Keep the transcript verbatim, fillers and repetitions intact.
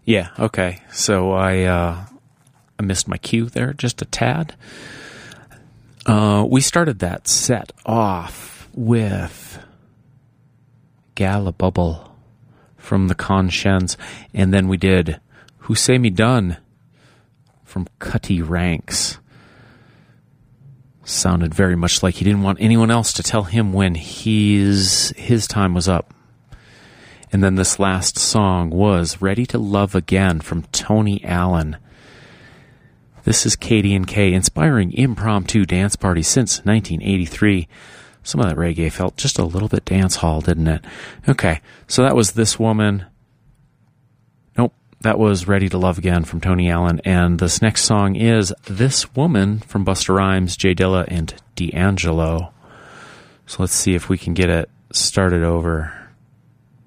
Yeah, okay. So I uh, I missed my cue there just a tad. Uh, we started that set off with Gala Bubble from the Conscience, and then we did Who Say Me Done from Cutty Ranks. Sounded very much like he didn't want anyone else to tell him when his, his time was up. And then this last song was Ready to Love Again from Tony Allen. This is Katie and Kay, inspiring impromptu dance parties since nineteen eighty-three. Some of that reggae felt just a little bit dance hall, didn't it? Okay, so that was This Woman. Nope, that was Ready to Love Again from Tony Allen. And this next song is This Woman from Busta Rhymes, Jay Dilla, and D'Angelo. So let's see if we can get it started over.